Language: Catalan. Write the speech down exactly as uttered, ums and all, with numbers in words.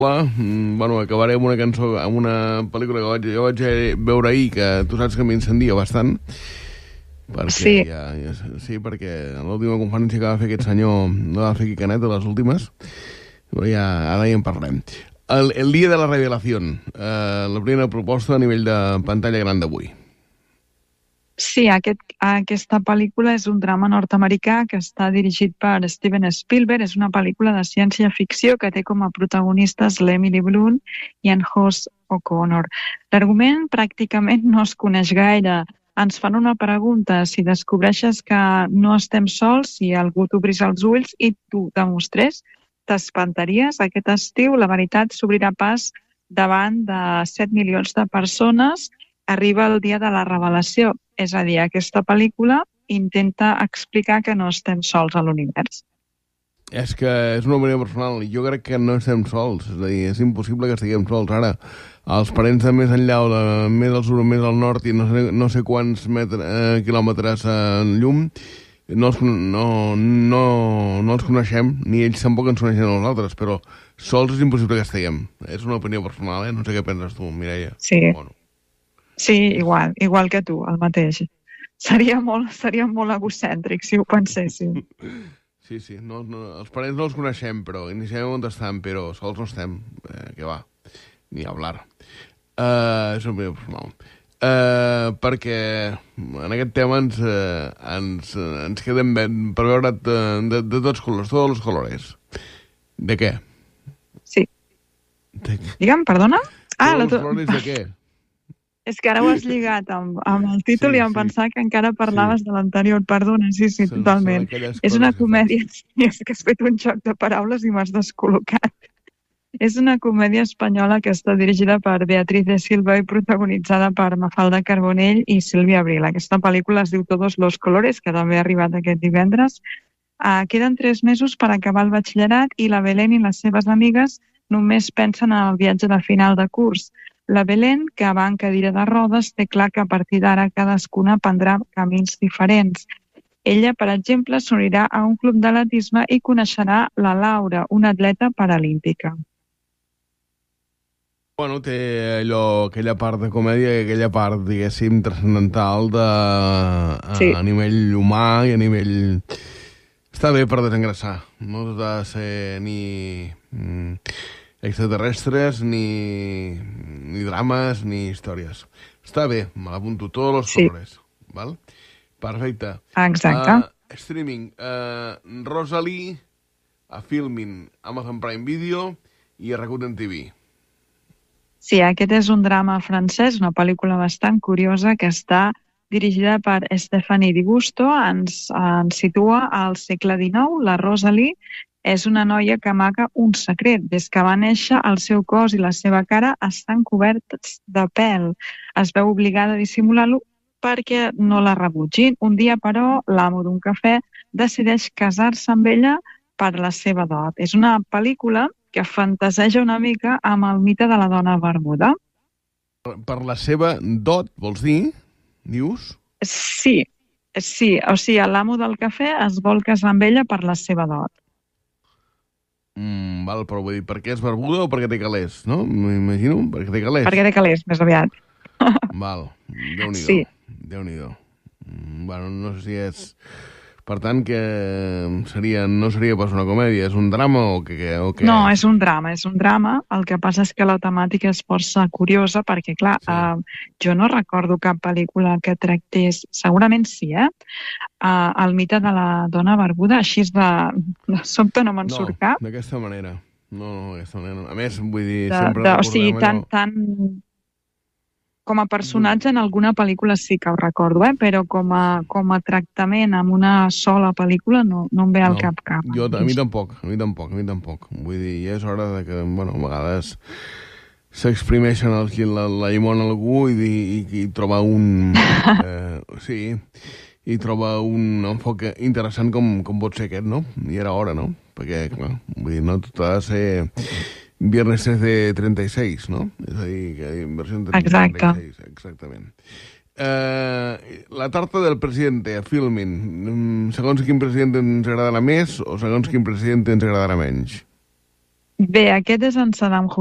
Mm, bueno, acabaré amb una cançó, amb una pel·lícula que vaig, jo vaig veure ahir, que tu saps que m'incendia bastant, perquè Sí. ja, ja, sí, perquè en l'última conferència que va fer aquest senyor no va fer aquí Canet, de les últimes, però ja, ara ja en parlem. El, el dia de la revelación, eh, la primera proposta a nivell de pantalla gran d'avui. Sí, aquest, aquesta pel·lícula és un drama nord-americà que està dirigit per Steven Spielberg. És una pel·lícula de ciència-ficció que té com a protagonistes l'Emily Blunt i en Hoss O'Connor. L'argument pràcticament no es coneix gaire. Ens fan una pregunta: si descobreixes que no estem sols, si algú t'obrís els ulls i tu demostrés, t'espantaries? Aquest estiu, la veritat, s'obrirà pas davant de set milions de persones. Arriba el dia de la revelació, és a dir, aquesta pel·lícula intenta explicar que no estem sols a l'univers. És que és una opinió personal. Jo crec que no estem sols. És a dir, és impossible que estiguem sols. Ara, els parents de més enllà, o de més al sud o més al nord, i no sé, no sé quants metre, eh, quilòmetres en llum, no els, no, no, no els coneixem, ni ells tampoc ens coneixen a nosaltres, però sols és impossible que estiguem. És una opinió personal, eh? No sé què penses tu, Mireia. Sí. Bueno. Sí, igual, igual que tu, el mateix. Seria molt, seria molt egocèntric si ho penséssim. Sí, sí, no, no, els parents no els coneixem, però ni sabem on estan, però sols no estem. Eh, què va, ni hablar. Uh, és un opinió personal. Uh, perquè en aquest tema ens, uh, ens, uh, ens quedem ben per veure de, de, de tots colors, tots els colors. De què? Sí. De... Digue'm, perdona? Ah, tots els to... colors de què? És que ara ho has lligat amb, amb el títol sí, i em sí. pensava que encara parlaves sí. de l'anterior. Perdona, sí, sí, són, totalment. Són és una comèdia, que és que has fet un joc de paraules i m'has descol·locat. És una comèdia espanyola que està dirigida per Beatriz de Silva i protagonitzada per Mafalda Carbonell i Sílvia Abril. Aquesta pel·lícula es diu Todos los colores, que també ha arribat aquest divendres. Uh, queden tres mesos per acabar el batxillerat i la Belén i les seves amigues només pensen en el viatge de final de curs. La Belén, que va en cadira de rodes, té clar que a partir d'ara cadascuna prendrà camins diferents. Ella, per exemple, s'unirà a un club d'atletisme i coneixerà la Laura, una atleta paralímpica. Bueno, té allò, aquella part de comèdia i aquella part, diguéssim, transcendental de, a, sí. a nivell humà i a nivell... Està bé per desengressar. No has de ser ni... Mm, extraterrestres, ni, ni drames, ni històries. Està bé, me l'apunto, tots els sí. colores. Val? Perfecte. Exacte. Uh, streaming. Uh, Rosalie, a Filmin, Amazon Prime Video i a Rakuten T V. Sí, aquest és un drama francès, una pel·lícula bastant curiosa que està dirigida per Stéphanie D'Igusto. Ens, ens situa al segle dinou. La Rosalie és una noia que amaga un secret. Des que va néixer, el seu cos i la seva cara estan coberts de pèl. Es veu obligada a dissimular-lo perquè no la rebutgin. Un dia, però, l'amo d'un cafè decideix casar-se amb ella per la seva dot. És una pel·lícula que fantaseja una mica amb el mite de la dona barbuda. Per la seva dot, vols dir? Dius? Sí, sí. O sigui, l'amo del cafè es vol casar amb ella per la seva dot. Mm, val, però vull dir, per què és barbuda o perquè té calés, no? M'imagino, perquè té calés. Perquè té calés, més aviat. Val, Déu-n'hi-do. Sí. Déu-n'hi-do. Mm, bueno, no sé si és... Per tant, que seria, no seria pas una comèdia, és un drama o què? O què no, és? és un drama, és un drama. El que passa és que la temàtica és força curiosa perquè, clar, sí. eh, jo no recordo cap pel·lícula que tractés, segurament sí, eh? eh el mite de la dona barbuda, així de, de sobte no me'n no, surt cap. No, d'aquesta manera. No, no, d'aquesta manera. A més, vull dir, de, sempre de, recordem o sigui, tan, allò... tan... Com a personatge en alguna pel·lícula sí que ho recordo, eh? Però com a, com a tractament en una sola pel·lícula no, no em ve al no, cap cap. Jo, a mi tampoc, a mi tampoc, a mi tampoc. Vull dir, ja és hora de que, bueno, a vegades s'exprimeixen el, la, la llimona a algú i, i, i trobar un... Eh, sí, i troba un enfoc interessant com, com pot ser aquest, no? I era hora, no? Perquè, clar, vull dir, no tot ha de ser... Viernes trece treinta y seis, no? És a dir, que inversió en treinta y seis, exactament. Uh, la tarta del presidente a Filmin. Segons quin president ens agradarà més o segons quin president ens agradarà menys? Bé, aquest és en Saddam